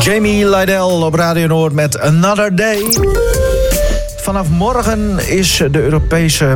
Jamie Lydell op Radio Noord met Another Day. Vanaf morgen is het Europese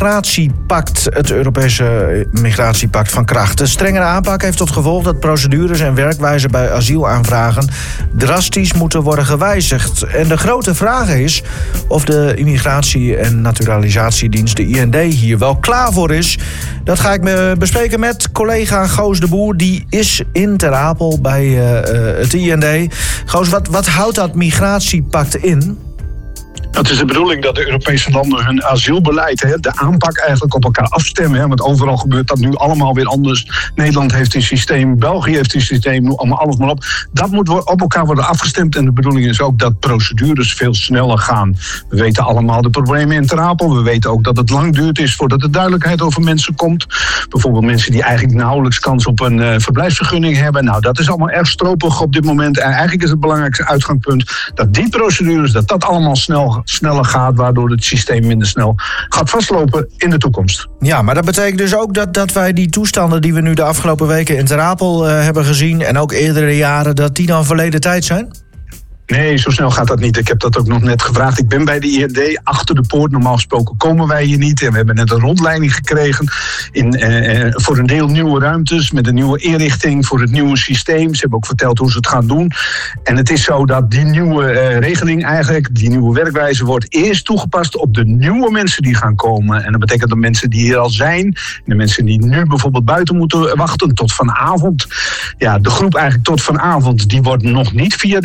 migratiepact van kracht. De strengere aanpak heeft tot gevolg dat procedures en werkwijzen bij asielaanvragen drastisch moeten worden gewijzigd. En de grote vraag is of de Immigratie- en Naturalisatiedienst, de IND, hier wel klaar voor is. Dat ga ik bespreken met collega Goos de Boer. Die is in Ter Apel bij het IND. Goos, wat houdt dat migratiepact in? Het is de bedoeling dat de Europese landen hun asielbeleid, de aanpak eigenlijk op elkaar afstemmen. Want overal gebeurt dat nu allemaal weer anders. Nederland heeft een systeem, België heeft een systeem, allemaal alles maar op. Dat moet op elkaar worden afgestemd. En de bedoeling is ook dat procedures veel sneller gaan. We weten allemaal de problemen in Ter Apel. We weten ook dat het lang duurt is voordat er duidelijkheid over mensen komt. Bijvoorbeeld mensen die eigenlijk nauwelijks kans op een verblijfsvergunning hebben. Nou, dat is allemaal erg stroperig op dit moment. En eigenlijk is het belangrijkste uitgangspunt dat die procedures, dat allemaal sneller gaat, waardoor het systeem minder snel gaat vastlopen in de toekomst. Ja, maar dat betekent dus ook dat wij die toestanden die we nu de afgelopen weken in Ter Apel hebben gezien en ook eerdere jaren, dat die dan verleden tijd zijn? Nee, zo snel gaat dat niet. Ik heb dat ook nog net gevraagd. Ik ben bij de IND achter de poort. Normaal gesproken komen wij hier niet. En we hebben net een rondleiding gekregen voor een deel nieuwe ruimtes met een nieuwe inrichting voor het nieuwe systeem. Ze hebben ook verteld hoe ze het gaan doen. En het is zo dat die nieuwe regeling eigenlijk, die nieuwe werkwijze, wordt eerst toegepast op de nieuwe mensen die gaan komen. En dat betekent de mensen die hier al zijn, de mensen die nu bijvoorbeeld buiten moeten wachten tot vanavond. Ja, de groep eigenlijk tot vanavond, die wordt nog niet via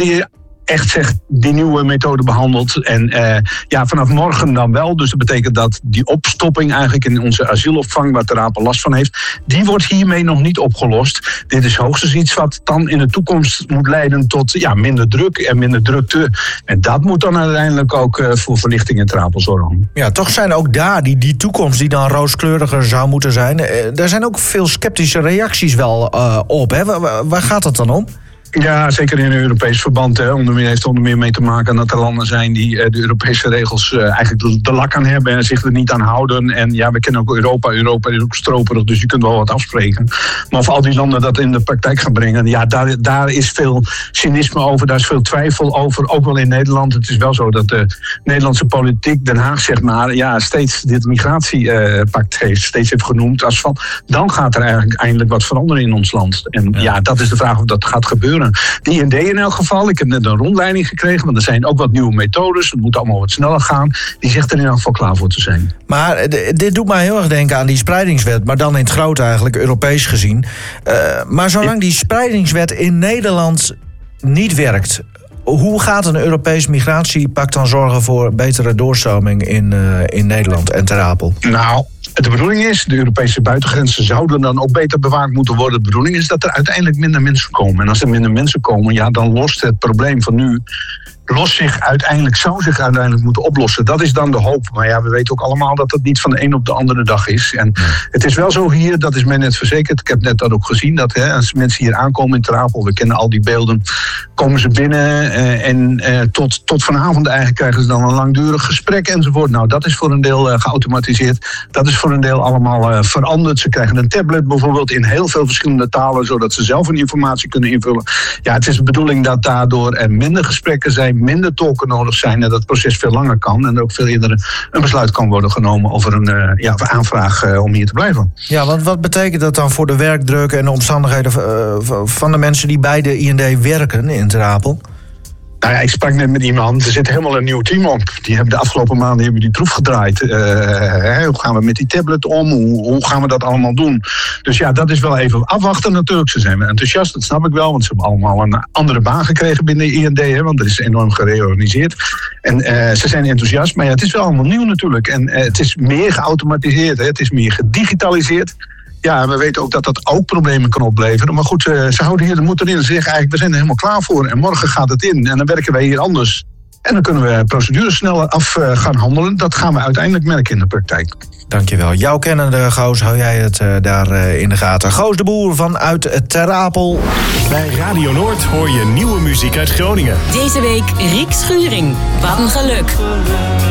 die nieuwe methode behandeld. En vanaf morgen dan wel. Dus dat betekent dat die opstopping eigenlijk in onze asielopvang, waar Ter Apel last van heeft, die wordt hiermee nog niet opgelost. Dit is hoogstens iets wat dan in de toekomst moet leiden tot minder druk en minder drukte. En dat moet dan uiteindelijk ook voor verlichting in Ter Apel zorgen. Ja, toch zijn ook daar die toekomst die dan rooskleuriger zou moeten zijn. Daar zijn ook veel sceptische reacties wel op. Hè? Waar gaat het dan om? Ja, zeker in een Europees verband. Heeft onder meer mee te maken dat er landen zijn die de Europese regels eigenlijk de lak aan hebben en zich er niet aan houden. En ja, we kennen ook Europa. Europa is ook stroperig, dus je kunt wel wat afspreken. Maar of al die landen dat in de praktijk gaan brengen, ja, daar is veel cynisme over, daar is veel twijfel over. Ook wel in Nederland. Het is wel zo dat de Nederlandse politiek, Den Haag zeg maar, steeds dit migratiepact steeds heeft genoemd als van, dan gaat er eigenlijk eindelijk wat veranderen in ons land. En ja, dat is de vraag of dat gaat gebeuren. De IND in elk geval, ik heb net een rondleiding gekregen, want er zijn ook wat nieuwe methodes, het moet allemaal wat sneller gaan. Die zegt er in elk geval klaar voor te zijn. Maar dit doet mij heel erg denken aan die spreidingswet, maar dan in het groot eigenlijk, Europees gezien. Maar zolang die spreidingswet in Nederland niet werkt, hoe gaat een Europees migratiepact dan zorgen voor betere doorstroming in Nederland en Ter Apel? Nou, de bedoeling is, de Europese buitengrenzen zouden dan ook beter bewaakt moeten worden. De bedoeling is dat er uiteindelijk minder mensen komen. En als er minder mensen komen, ja, dan lost het probleem van nu zou zich uiteindelijk moeten oplossen. Dat is dan de hoop. Maar ja, we weten ook allemaal dat het niet van de een op de andere dag is. En het is wel zo hier, dat is mij net verzekerd. Ik heb net dat ook gezien, dat als mensen hier aankomen in Ter Apel, we kennen al die beelden, komen ze binnen en tot vanavond eigenlijk krijgen ze dan een langdurig gesprek enzovoort. Nou, dat is voor een deel geautomatiseerd. Dat is voor een deel allemaal veranderd. Ze krijgen een tablet bijvoorbeeld in heel veel verschillende talen, zodat ze zelf hun informatie kunnen invullen. Ja, het is de bedoeling dat daardoor er minder gesprekken zijn, minder tolken nodig zijn en dat het proces veel langer kan en er ook veel eerder een besluit kan worden genomen over een aanvraag om hier te blijven. Ja, want wat betekent dat dan voor de werkdruk en de omstandigheden van de mensen die bij de IND werken in Ter Apel? Nou ja, ik sprak net met iemand, er zit helemaal een nieuw team op. Die hebben de afgelopen maanden die troef gedraaid. Hoe gaan we met die tablet om? Hoe gaan we dat allemaal doen? Dus ja, dat is wel even afwachten natuurlijk. Ze zijn enthousiast, dat snap ik wel. Want ze hebben allemaal een andere baan gekregen binnen de IND. Want er is enorm gereorganiseerd. En ze zijn enthousiast. Maar ja, het is wel allemaal nieuw natuurlijk. En het is meer geautomatiseerd. Het is meer gedigitaliseerd. Ja, we weten ook dat dat ook problemen kan opleveren. Maar goed, ze houden hier de moed erin en zeggen eigenlijk, we zijn er helemaal klaar voor. En morgen gaat het in. En dan werken wij hier anders. En dan kunnen we procedures sneller af gaan handelen. Dat gaan we uiteindelijk merken in de praktijk. Dankjewel. Jouw kennende, Goos, hou jij het daar in de gaten. Goos de Boer vanuit Ter Apel. Bij Radio Noord hoor je nieuwe muziek uit Groningen. Deze week Riek Schuring. Wat een geluk.